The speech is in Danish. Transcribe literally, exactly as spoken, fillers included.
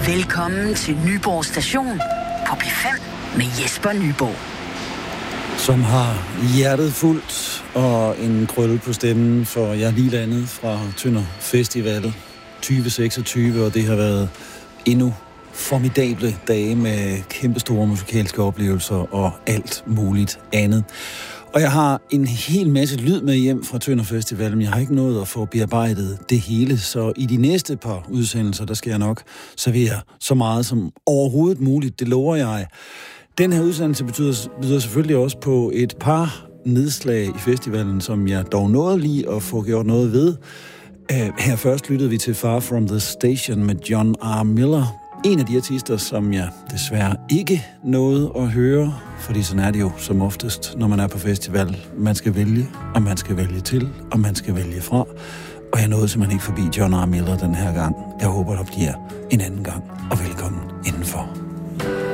Velkommen til Nyborg Station på P fem med Jesper Nyborg. Som har hjertet fuldt og en krølle på stemmen, for jeg er lige landet fra Tønder Festival tyve seksogtyve, og det har været endnu formidable dage med kæmpestore musikalske oplevelser og alt muligt andet. Og jeg har en hel masse lyd med hjem fra Tønder Festival, men jeg har ikke nået at få bearbejdet det hele, så i de næste par udsendelser, der skal jeg nok servere så meget som overhovedet muligt, det lover jeg. Den her udsendelse betyder, betyder selvfølgelig også på et par nedslag i festivalen, som jeg dog nåede lige at få gjort noget ved. Her først lyttede vi til Far From The Station med John R. Miller. En af de artister, som jeg desværre ikke nåede at høre, fordi sådan er det jo som oftest, når man er på festival. Man skal vælge, og man skal vælge til, og man skal vælge fra. Og jeg nåede simpelthen ikke forbi John R. Miller den her gang. Jeg håber, der bliver en anden gang, og velkommen indenfor.